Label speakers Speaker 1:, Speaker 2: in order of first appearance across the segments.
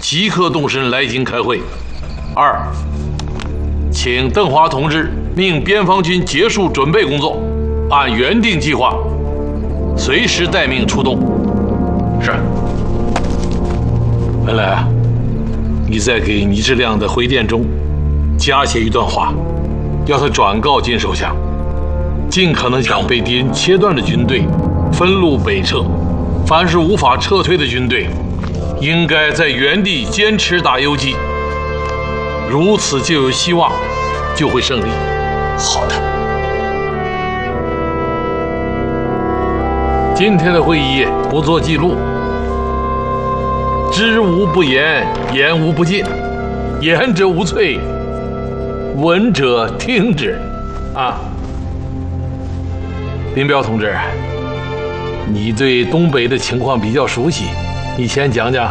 Speaker 1: 即刻动身来京开会。2，请邓华同志命边防军结束准备工作，按原定计划，随时待命出动。是。文莱啊，你在给倪志亮的回电中加写一段话，要他转告金首相，尽可能将被敌人切断的军队分路北撤，凡是无法撤退的军队，应该在原地坚持打游击，如此就有希望，就会胜利。
Speaker 2: 好的。
Speaker 1: 今天的会议不做记录，知无不言，言无不尽，言者无罪，闻者听之。啊，林彪同志，你对东北的情况比较熟悉，你先讲讲。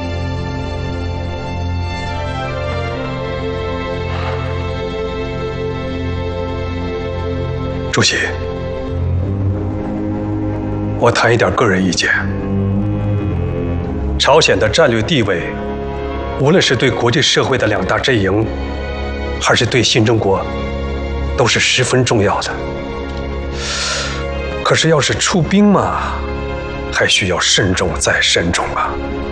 Speaker 3: 主席，我谈一点个人意见。朝鲜的战略地位，无论是对国际社会的2大阵营，还是对新中国，都是十分重要的。可是要是出兵嘛，还需要慎重再慎重啊。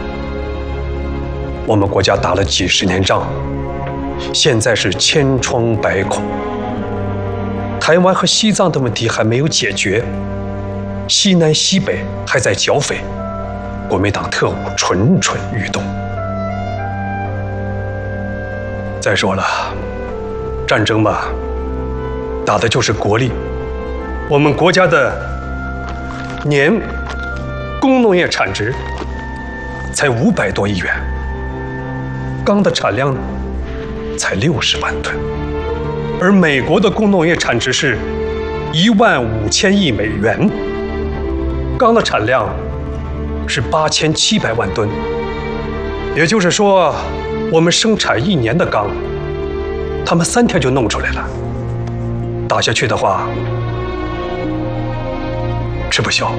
Speaker 3: 我们国家打了几十年仗，现在是千疮百孔，台湾和西藏的问题还没有解决，西南西北还在剿匪，国民党特务蠢蠢欲动。再说了，战争嘛，打的就是国力。我们国家的年工农业产值才500多亿元，钢的产量才60万吨，而美国的工农业产值是15000亿美元，钢的产量是8700万吨。也就是说，我们生产1年的钢，他们3天就弄出来了。打下去的话，吃不消。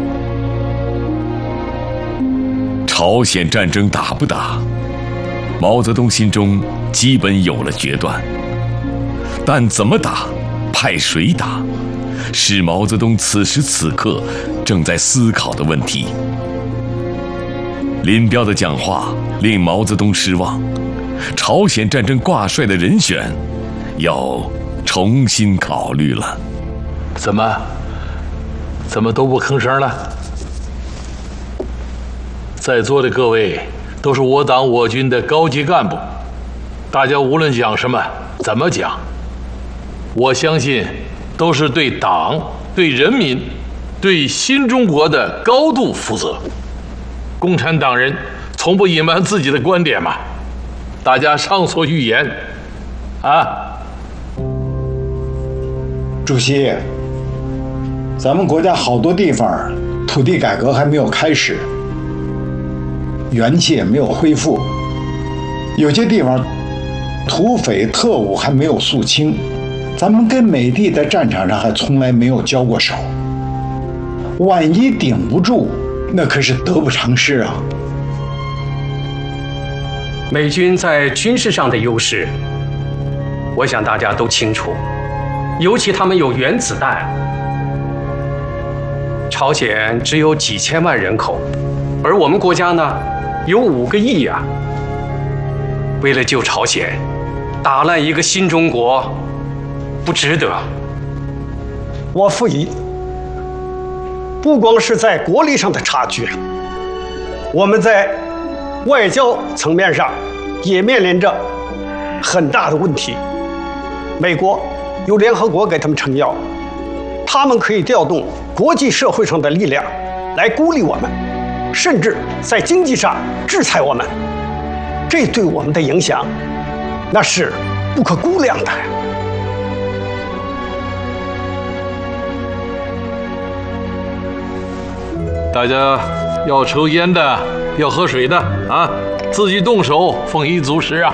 Speaker 4: 朝鲜战争打不打，毛泽东心中基本有了决断，但怎么打，派谁打，是毛泽东此时此刻正在思考的问题。林彪的讲话令毛泽东失望，朝鲜战争挂帅的人选要重新考虑了。
Speaker 1: 怎么都不吭声了？在座的各位都是我党我军的高级干部，大家无论讲什么，怎么讲，我相信都是对党、对人民、对新中国的高度负责。共产党人从不隐瞒自己的观点嘛，大家畅所欲言，啊。
Speaker 2: 主席，咱们国家好多地方土地改革还没有开始，元气也没有恢复，有些地方土匪特务还没有肃清，咱们跟美帝在战场上还从来没有交过手，万一顶不住，那可是得不偿失啊。
Speaker 3: 美军在军事上的优势，我想大家都清楚，尤其他们有原子弹。朝鲜只有几千万人口，而我们国家呢，有5个亿呀。为了救朝鲜，打烂一个新中国，不值得。
Speaker 5: 我附议，不光是在国力上的差距，我们在外交层面上也面临着很大的问题。美国有联合国给他们撑腰，他们可以调动国际社会上的力量来孤立我们，甚至在经济上制裁我们，这对我们的影响那是不可估量的呀。
Speaker 1: 大家要抽烟的，要喝水的啊，自己动手，丰衣足食啊。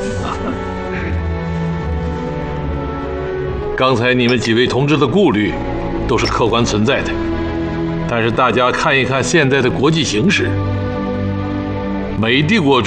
Speaker 1: 刚才你们几位同志的顾虑都是客观存在的，但是大家看一看现在的国际形势，美帝国